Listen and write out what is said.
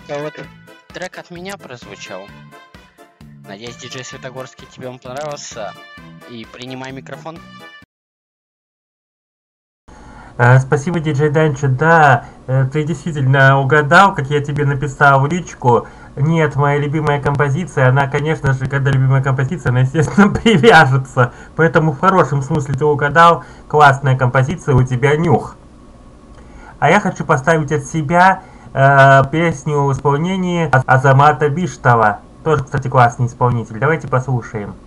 Это вот трек от меня прозвучал. Надеюсь, диджей Светогорский, тебе он понравился. И принимай микрофон. Спасибо, диджей Данчо. Да, ты действительно угадал, как я тебе написал в личку. Нет, моя любимая композиция, она, конечно же, когда любимая композиция, она, естественно, привяжется. Поэтому в хорошем смысле ты угадал. Классная композиция, у тебя нюх. А я хочу поставить от себя песню в исполнении Азамата Биштова. Тоже, кстати, классный исполнитель. Давайте послушаем.